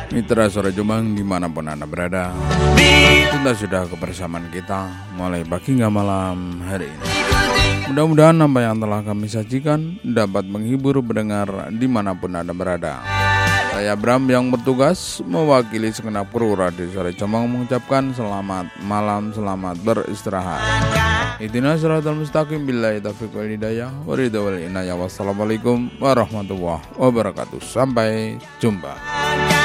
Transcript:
Mitra Sore Jumbang dimanapun Anda berada, kita sudah kebersamaan kita mulai pagi hingga malam hari ini. Mudah-mudahan apa yang telah kami sajikan dapat menghibur pendengar dimanapun Anda berada. Saya Bram yang bertugas mewakili segenap kru Radio Sore Jumbang mengucapkan selamat malam, selamat beristirahat. Ihdinas siratal mustaqim billahi taufiq wal hidayah wa ridha wal inayah. Wassalamualaikum warahmatullahi wabarakatuh. Sampai jumpa.